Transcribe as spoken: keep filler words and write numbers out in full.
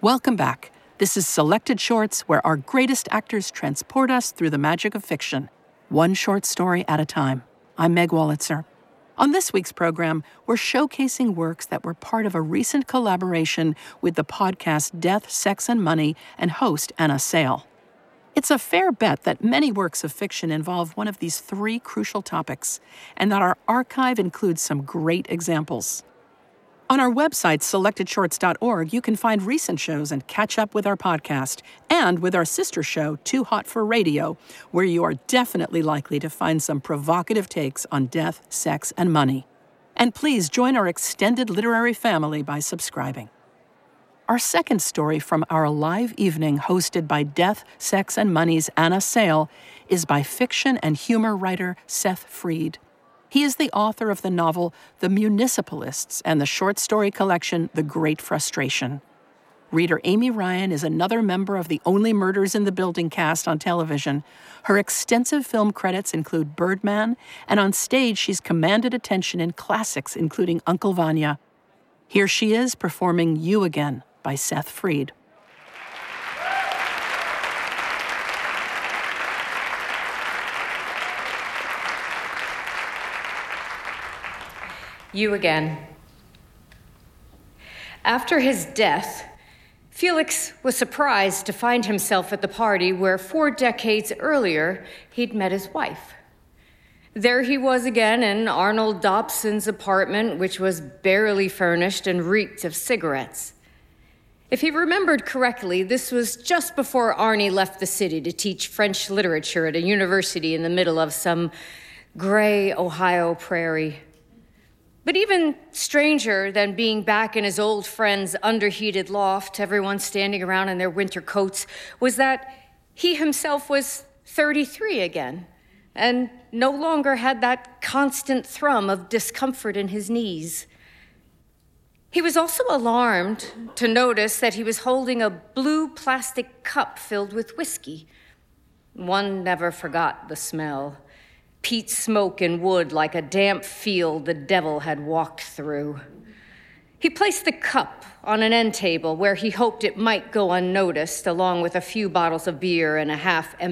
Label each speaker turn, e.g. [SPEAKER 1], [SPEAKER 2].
[SPEAKER 1] Welcome back. This is Selected Shorts, where our greatest actors transport us through the magic of fiction, one short story at a time. I'm Meg Wolitzer. On this week's program, we're showcasing works that were part of a recent collaboration with the podcast Death, Sex, and Money and host Anna Sale. It's a fair bet that many works of fiction involve one of these three crucial topics, and that our archive includes some great examples. On our website, selected shorts dot org, you can find recent shows and catch up with our podcast, and with our sister show, Too Hot for Radio, where you are definitely likely to find some provocative takes on death, sex, and money. And please join our extended literary family by subscribing. Our second story from our live evening hosted by Death, Sex, and Money's Anna Sale is by fiction and humor writer Seth Fried. He is the author of the novel The Municipalists and the short story collection The Great Frustration. Reader Amy Ryan is another member of the Only Murders in the Building cast on television. Her extensive film credits include Birdman, and on stage she's commanded attention in classics including Uncle Vanya. Here she is performing You Again by Seth Fried.
[SPEAKER 2] You Again. After his death, Felix was surprised to find himself at the party where four decades earlier he'd met his wife. There he was again in Arnold Dobson's apartment, which was barely furnished and reeked of cigarettes. If he remembered correctly, this was just before Arnie left the city to teach French literature at a university in the middle of some gray Ohio prairie. But even stranger than being back in his old friend's underheated loft, everyone standing around in their winter coats, was that he himself was thirty-three again, and no longer had that constant thrum of discomfort in his knees. He was also alarmed to notice that he was holding a blue plastic cup filled with whiskey. One never forgot the smell. Peat smoke and wood like a damp field the devil had walked through. He placed the cup on an end table where he hoped it might go unnoticed, along with a few bottles of beer and a half-empty